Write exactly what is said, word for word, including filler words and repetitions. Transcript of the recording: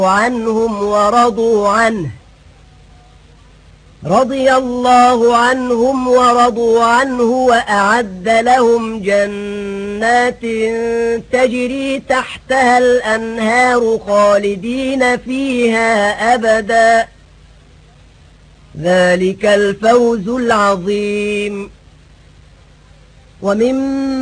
عنهم ورضوا عنه رضي الله عنهم ورضوا عنه وأعد لهم جنات تجري تحتها الأنهار خالدين فيها أبدا ذلك الفوز العظيم. ومن